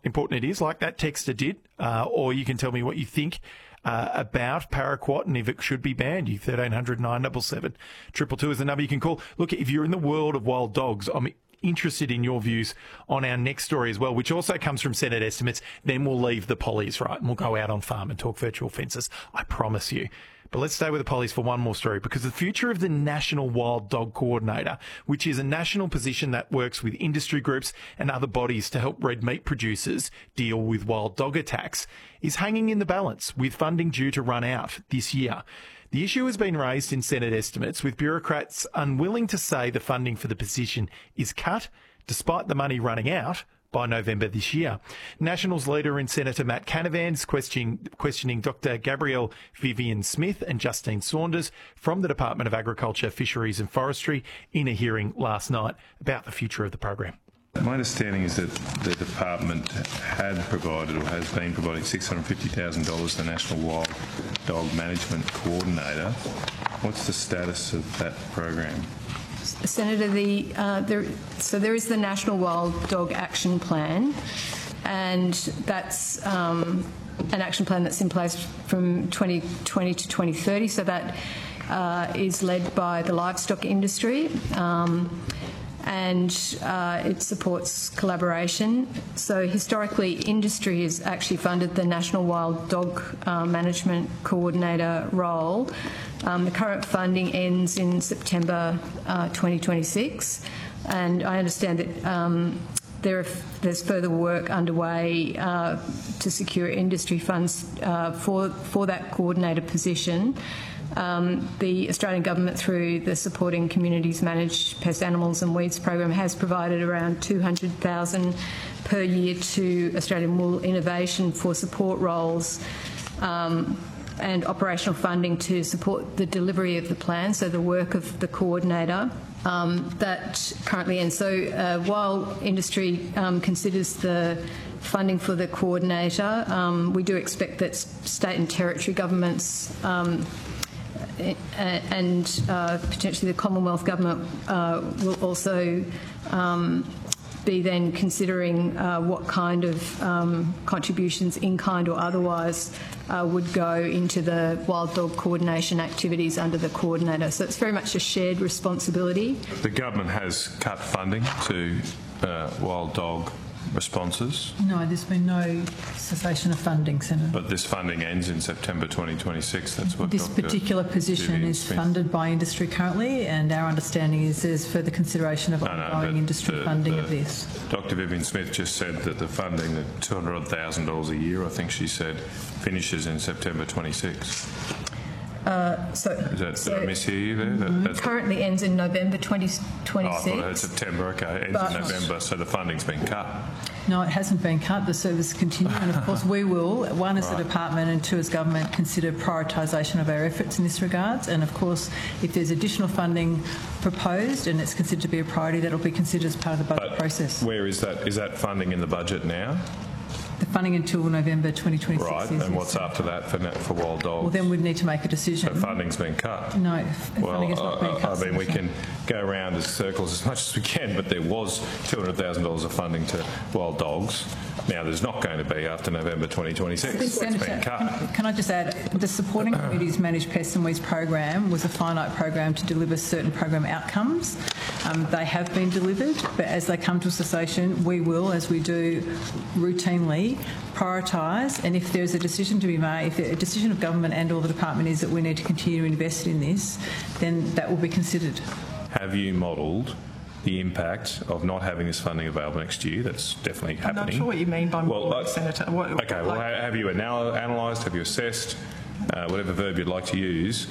important it is, like that texter did, or you can tell me what you think about paraquat and if it should be banned. 1300 977 222 is the number you can call. Look, if you're in the world of wild dogs, I'm interested in your views on our next story as well, which also comes from Senate estimates. Then we'll leave the pollies, right, and we'll go out on farm and talk virtual fences, I promise you. But let's stay with the pollies for one more story, because the future of the National Wild Dog Coordinator, which is a national position that works with industry groups and other bodies to help red meat producers deal with wild dog attacks, is hanging in the balance, with funding due to run out this year. The issue has been raised in Senate estimates, with bureaucrats unwilling to say the funding for the position is cut, despite the money running out by November this year. Nationals leader in Senator Matt Canavan is questioning Dr. Gabrielle Vivian Smith and Justine Saunders from the Department of Agriculture, Fisheries and Forestry in a hearing last night about the future of the program. My understanding is that the department had provided or has been providing $650,000 to the National Wild Dog Management Coordinator. What's the status of that program? Senator, there is the National Wild Dog Action Plan, and that's an action plan that's in place from 2020 to 2030. So that is led by the livestock industry. And it supports collaboration. So historically, industry has actually funded the National Wild Dog Management Coordinator role. The current funding ends in September 2026, and I understand that there's further work underway to secure industry funds for that coordinator position. The Australian Government, through the Supporting Communities Managed Pest, Animals and Weeds program, has provided around $200,000 per year to Australian Wool Innovation for support roles and operational funding to support the delivery of the plan, so the work of the coordinator. That currently ends. So while industry considers the funding for the coordinator, we do expect that state and territory governments and potentially the Commonwealth Government will also be then considering what kind of contributions, in kind or otherwise, would go into the wild dog coordination activities under the coordinator. So it's very much a shared responsibility. The government has cut funding to wild dog responses. No, there's been no cessation of funding, Senator. But this funding ends in September 2026. That's what this particular position is funded by industry currently, and our understanding is there's further consideration of ongoing industry funding of this. Dr. Vivian Smith just said that the funding, the $200,000 a year, I think she said, finishes in September 26. Did I mishear you there? Currently ends in November 2026. Oh, I thought I heard September. Okay, it ends in November, so the funding's been cut. No, it hasn't been cut. The service continues, and of course we will, one as a department and two as government, consider prioritisation of our efforts in this regard. And of course, if there's additional funding proposed and it's considered to be a priority, that'll be considered as part of the budget process. Where is that? Is that funding in the budget now? The funding until November 2026. Right, and what's after that for wild dogs? Well, then we'd need to make a decision. But funding's been cut. No, funding has not been cut. I mean, we can go around in circles as much as we can, but there was $200,000 of funding to wild dogs. Now, there's not going to be after November 2026. Senator, it's been cut. Can I just add, the Supporting Communities Managed Pests and Weeds program was a finite program to deliver certain program outcomes. They have been delivered, but as they come to a cessation, we will, as we do routinely, prioritise, and if there's a decision to be made, if a decision of government and or the department is that we need to continue to invest in this, then that will be considered. Have you modelled the impact of not having this funding available next year? That's definitely happening. I'm not sure what you mean by modelling, Senator. Have you analysed, have you assessed, whatever verb you'd like to use,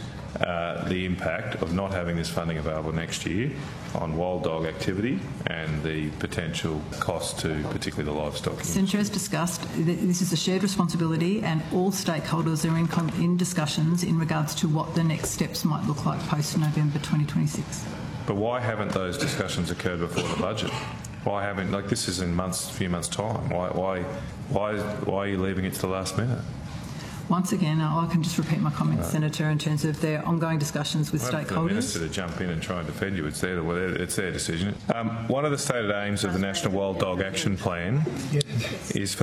the impact of not having this funding available next year on wild dog activity and the potential cost to particularly the livestock industry? Senator, as discussed, this is a shared responsibility, and all stakeholders are in discussions in regards to what the next steps might look like post-November 2026. But why haven't those discussions occurred before the budget? Why haven't, like, this is in a few months' time. Why are you leaving it to the last minute? Once again, I can just repeat my comments, Senator, in terms of their ongoing discussions with stakeholders. For the Minister to jump in and try and defend you, it's their decision. One of the stated aims of the National Wild Dog Action Plan is for